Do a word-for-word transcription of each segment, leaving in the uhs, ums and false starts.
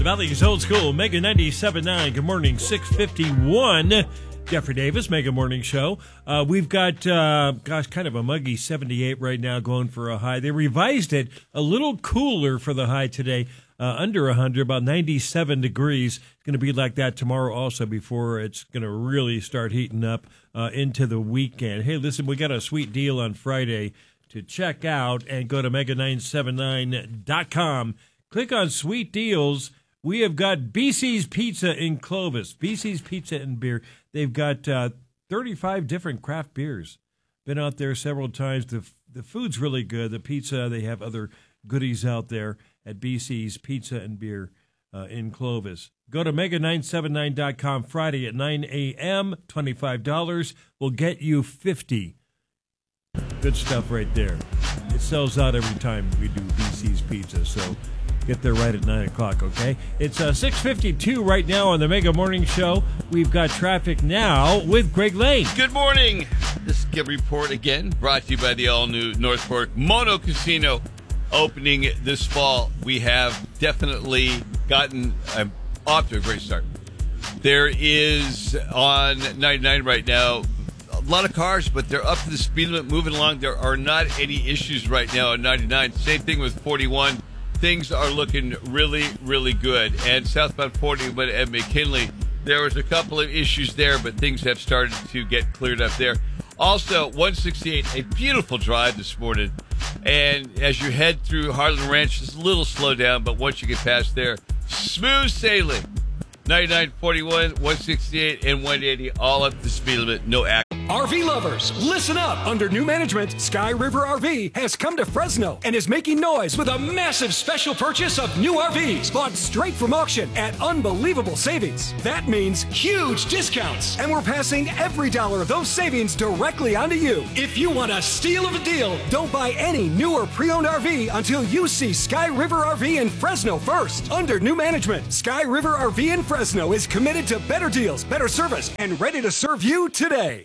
The Valley's Old School, Mega ninety-seven point nine. Good morning, six fifty-one. Jeffrey Davis, Mega Morning Show. Uh, we've got, uh, gosh, kind of a muggy seventy-eight right now, going for a high. They revised it a little cooler for the high today, uh, under one hundred, about ninety-seven degrees. It's going to be like that tomorrow also before it's going to really start heating up uh, into the weekend. Hey, listen, we got a sweet deal on Friday to check out, and go to mega nine seven nine dot com. Click on Sweet Deals. We have got B C's Pizza in Clovis. B C's Pizza and Beer. They've got uh, thirty-five different craft beers. Been out there several times. The the food's really good. The pizza, they have other goodies out there at B C's Pizza and Beer uh, in Clovis. Go to mega nine seven nine dot com Friday at nine a.m. twenty-five dollars will get you fifty. Good stuff right there. It sells out every time we do B C's Pizza, so get there right at nine o'clock, okay? It's uh, six fifty-two right now on the Mega Morning Show. We've got traffic now with Greg Lane. Good morning. This Give Report again, brought to you by the all-new North Fork Mono Casino, opening this fall. We have definitely gotten uh, off to a great start. There is on ninety-nine right now a lot of cars, but they're up to the speed limit, moving along. There are not any issues right now on ninety-nine. Same thing with forty-one. Things are looking really, really good. And southbound forty-one at McKinley, there was a couple of issues there, but things have started to get cleared up there. Also, one sixty-eight, a beautiful drive this morning. And as you head through Harlan Ranch, it's a little slow down, but once you get past there, smooth sailing. ninety-nine, forty-one, one sixty-eight, and one eighty, all up to the speed limit, no act. R V lovers, listen up. Under new management, Sky River R V has come to Fresno and is making noise with a massive special purchase of new R Vs bought straight from auction at unbelievable savings. That means huge discounts, and we're passing every dollar of those savings directly onto you. If you want a steal of a deal, don't buy any new or pre-owned R V until you see Sky River R V in Fresno first. Under new management, Sky River R V in Fresno is committed to better deals, better service, and ready to serve you today.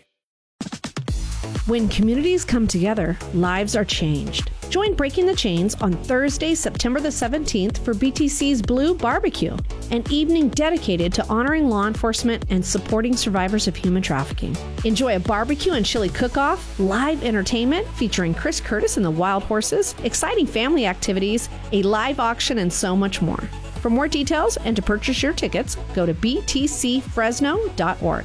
When communities come together, lives are changed. Join Breaking the Chains on Thursday, September the seventeenth for B T C's Blue Barbecue, an evening dedicated to honoring law enforcement and supporting survivors of human trafficking. Enjoy a barbecue and chili cook-off, live entertainment featuring Chris Curtis and the Wild Horses, exciting family activities, a live auction, and so much more. For more details and to purchase your tickets, go to b t c fresno dot org.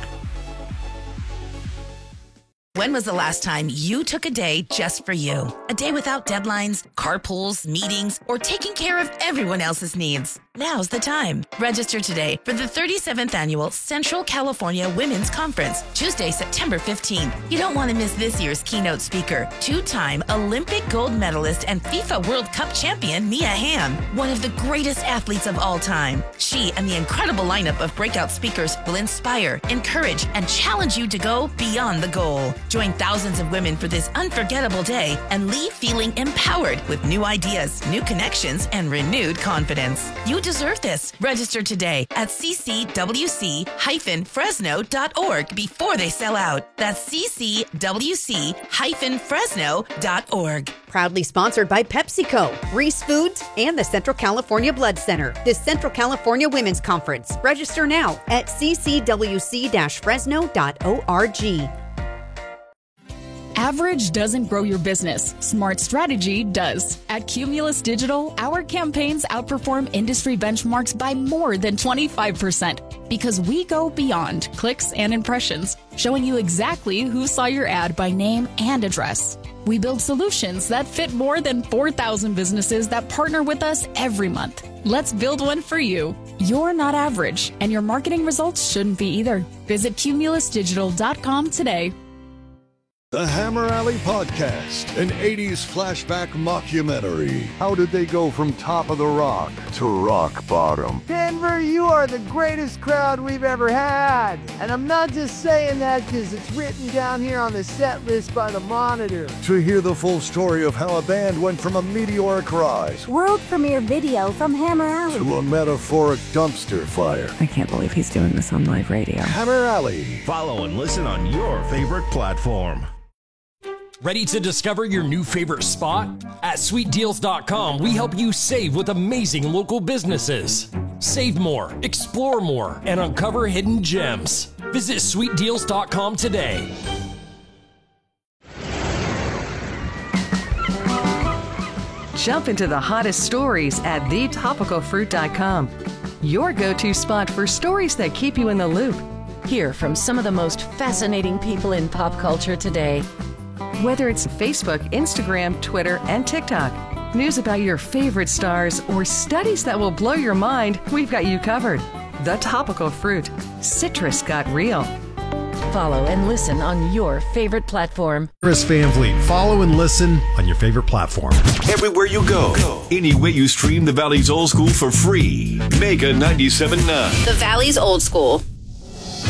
When was the last time you took a day just for you? A day without deadlines, carpools, meetings, or taking care of everyone else's needs? Now's the time. Register today for the thirty-seventh Annual Central California Women's Conference, Tuesday, September fifteenth. You don't want to miss this year's keynote speaker, two-time Olympic gold medalist and FIFA World Cup champion Mia Hamm, one of the greatest athletes of all time. She and the incredible lineup of breakout speakers will inspire, encourage, and challenge you to go beyond the goal. Join thousands of women for this unforgettable day and leave feeling empowered with new ideas, new connections, and renewed confidence. You deserve this. Register today at c c w c dash fresno dot org before they sell out. That's c c w c dash fresno dot org. Proudly sponsored by PepsiCo, Reese Foods, and the Central California Blood Center. The Central California Women's Conference. Register now at c c w c dash fresno dot org. Average doesn't grow your business. Smart strategy does. At Cumulus Digital, our campaigns outperform industry benchmarks by more than twenty-five percent because we go beyond clicks and impressions, showing you exactly who saw your ad by name and address. We build solutions that fit more than four thousand businesses that partner with us every month. Let's build one for you. You're not average, and your marketing results shouldn't be either. Visit cumulus digital dot com today. The Hammer Alley Podcast, an eighties flashback mockumentary. How did they go from top of the rock to rock bottom? Denver, you are the greatest crowd we've ever had. And I'm not just saying that because it's written down here on the set list by the Monitor. To hear the full story of how a band went from a meteoric rise, world premiere video from Hammer Alley, to a metaphoric dumpster fire. I can't believe he's doing this on live radio. Hammer Alley. Follow and listen on your favorite platform. Ready to discover your new favorite spot? At sweet deals dot com, we help you save with amazing local businesses. Save more, explore more, and uncover hidden gems. Visit sweet deals dot com today. Jump into the hottest stories at the topical fruit dot com. Your go-to spot for stories that keep you in the loop. Hear from some of the most fascinating people in pop culture today. Whether it's Facebook, Instagram, Twitter, and TikTok, news about your favorite stars, or studies that will blow your mind, we've got you covered. The Topical Fruit. Citrus got real. Follow and listen on your favorite platform. Chris Van Vliet. Follow and listen on your favorite platform. Everywhere you go, any way you stream the Valley's Old School for free. Mega ninety-seven point nine. The Valley's Old School.